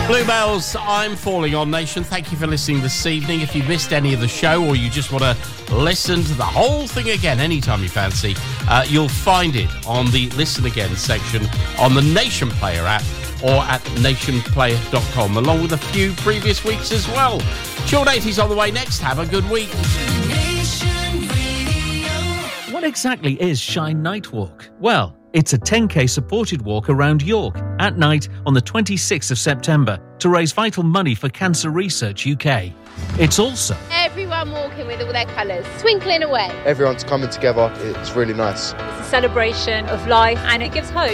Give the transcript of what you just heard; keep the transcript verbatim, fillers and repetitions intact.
Bluebells, I'm Falling On Nation. Thank you for listening this evening. If you missed any of the show or you just want to listen to the whole thing again anytime you fancy, uh, you'll find it on the Listen Again section on the Nation Player app or at nation player dot com, along with a few previous weeks as well. Short eighties on the way next. Have a good week. What exactly is Shine Night Walk? Well, it's a ten k supported walk around York at night on the twenty-sixth of September to raise vital money for Cancer Research U K. It's also everyone walking with all their colours, twinkling away. Everyone's coming together. It's really nice. It's a celebration of life and it gives hope.